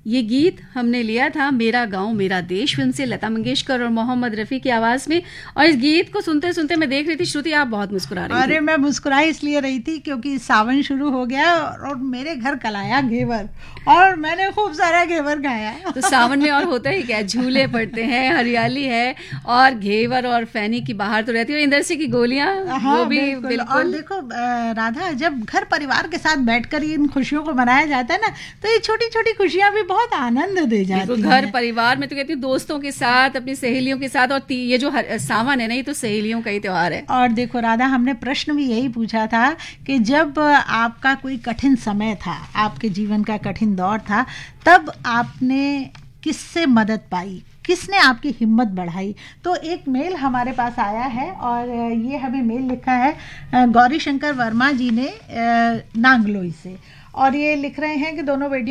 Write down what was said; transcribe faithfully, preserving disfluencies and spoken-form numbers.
ये गीत हमने लिया था मेरा गांव मेरा देश फिल्म से, लता मंगेशकर और मोहम्मद रफ़ी की आवाज़ में। और इस गीत को सुनते सुनते मैं देख रही थी श्रुति, आप बहुत मुस्कुरा रही थी। अरे मैं मुस्कुराई इसलिए रही थी क्योंकि सावन शुरू हो गया और मेरे घर कल आया घेवर, और मैंने खूब सारा घेवर खाया। तो सावन में और होता ही क्या, झूले पड़ते हैं, हरियाली है, और घेवर और फैनी की बाहर तो रहती है, इंदर सिंह की गोलियां, हाँ, वो भी बिल्कुल। बिल्कुल। और देखो राधा, जब घर परिवार के साथ बैठकर इन खुशियों को मनाया जाता है ना, तो ये छोटी छोटी खुशियां भी बहुत आनंद दे जाती हैं। घर परिवार में तो कहती हूँ दोस्तों के साथ, अपनी सहेलियों के साथ, और ये जो सावन है ना, ये तो सहेलियों का ही त्योहार है। और देखो राधा, हमने प्रश्न भी यही पूछा था कि जब आपका कोई कठिन समय था, आपके जीवन का कठिन दौर था, तब आपने किससे मदद पाई, किसने आपकी हिम्मत बढ़ाई? तो एक मेल हमारे पास आया है, और ये हमें मेल लिखा है गौरी शंकर वर्मा जी ने नांगलोई से, और ये लिख रहे हैं कि दोनों बेटियों